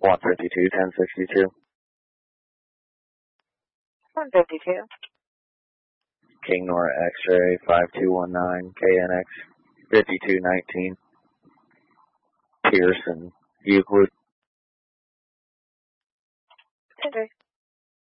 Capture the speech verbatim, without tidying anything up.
one fifty-two, ten sixty-two. one fifty-two. King Nora X-ray, five two one nine, K N X, fifty-two nineteen. Pearson, Euclid. Okay.